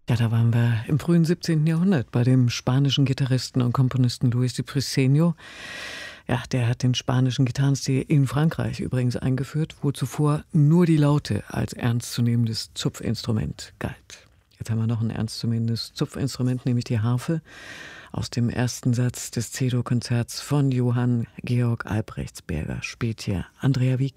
Ja, da waren wir im frühen 17. Jahrhundert bei dem spanischen Gitarristen und Komponisten Luis de Briceño. Ja, der hat den spanischen Gitarrenstil in Frankreich übrigens eingeführt, wo zuvor nur die Laute als ernstzunehmendes Zupfinstrument galt. Jetzt haben wir noch ein ernstzunehmendes Zupfinstrument, nämlich die Harfe, aus dem ersten Satz des C-Dur-Konzerts von Johann Georg Albrechtsberger. Spielt hier Andrea Wieck.